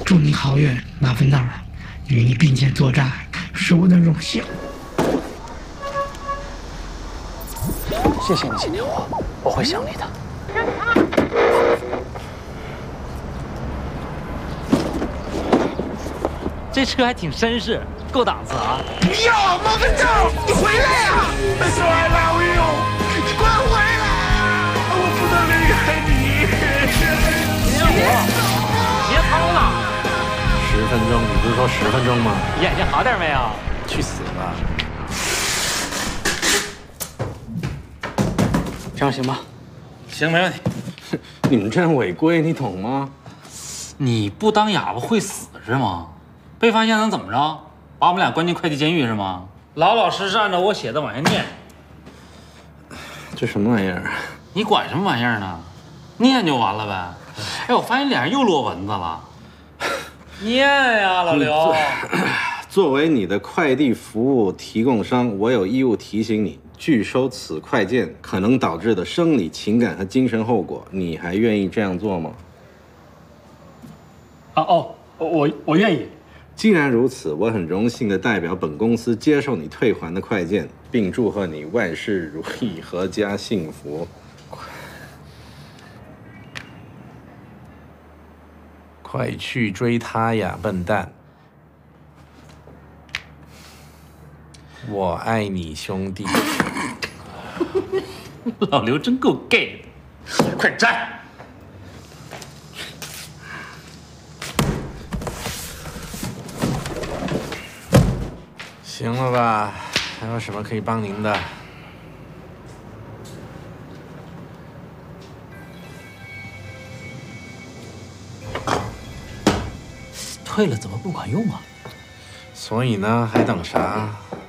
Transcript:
祝你好运，马分道，与你并肩作战是我的荣幸。 谢谢你，秦天华，我会想你的。 这车还挺绅士，够档次啊！ 不要，马分道，你回来呀！我说 I love you， 你快回来！我不能离开你。 秦天华，别跑了 ！10分钟，你不是说10分钟吗？ 眼睛好点没有？ 去死吧！ 这样行吗？ 行，没问题。 你们这样违规，你懂吗？ 你不当哑巴会死是吗？被发现能怎么着？把我们俩关进快递监狱是吗？老老实实按照我写的往下念。 这什么玩意儿？ 你管什么玩意儿呢？念就完了呗。哎，我发现脸上又落蚊子了。念呀，老刘。 作为你的快递服务提供商，我有义务提醒你，拒收此快件可能导致的生理、情感和精神后果，你还愿意这样做吗？ 我愿意。 既然如此，我很荣幸地代表本公司接受你退还的快件，并祝贺你万事如意，阖家幸福。快去追他呀，笨蛋！我爱你，兄弟。 老刘真够 gay 的，快站！ 行了吧？还有什么可以帮您的？ 退了怎么不管用啊？ 所以呢，还等啥？